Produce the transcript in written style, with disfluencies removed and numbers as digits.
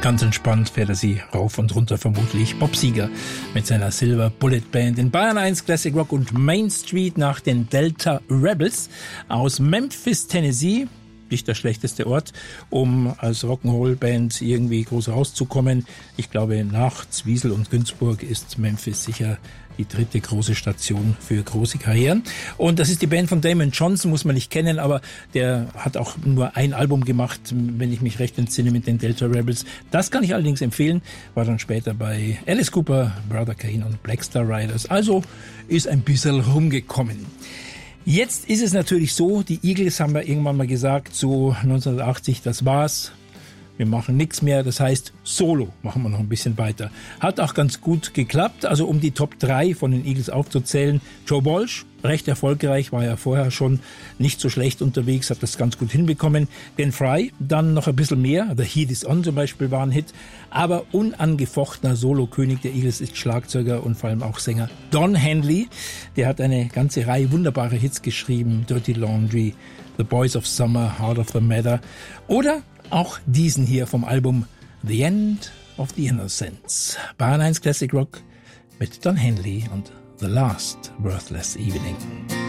Ganz entspannt fährt er sie rauf und runter, vermutlich Bob Seger mit seiner Silver Bullet Band in Bayern 1 Classic Rock und Main Street nach den Delta Rebels aus Memphis, Tennessee. Nicht der schlechteste Ort, um als Rock'n'Roll-Band irgendwie groß rauszukommen. Ich glaube, nach Zwiesel und Günzburg ist Memphis sicher die dritte große Station für große Karrieren. Und das ist die Band von Damon Johnson, muss man nicht kennen, aber der hat auch nur ein Album gemacht, wenn ich mich recht entsinne, mit den Delta Rebels. Das kann ich allerdings empfehlen, war dann später bei Alice Cooper, Brother Kane und Black Star Riders. Also ist ein bisschen rumgekommen. Jetzt ist es natürlich so, die Eagles haben ja irgendwann mal gesagt, so 1980, das war's. Wir machen nichts mehr, das heißt Solo machen wir noch ein bisschen weiter. Hat auch ganz gut geklappt, also um die Top 3 von den Eagles aufzuzählen. Joe Walsh, recht erfolgreich, war ja vorher schon nicht so schlecht unterwegs, hat das ganz gut hinbekommen. Glenn Frey, dann noch ein bisschen mehr, The Heat Is On zum Beispiel war ein Hit. Aber unangefochtener Solo-König der Eagles ist Schlagzeuger und vor allem auch Sänger Don Henley. Der hat eine ganze Reihe wunderbarer Hits geschrieben, Dirty Laundry, The Boys of Summer, Heart of the Matter oder auch diesen hier vom Album The End of the Innocents. Bayern 1 Classic Rock mit Don Henley und The Last Worthless Evening.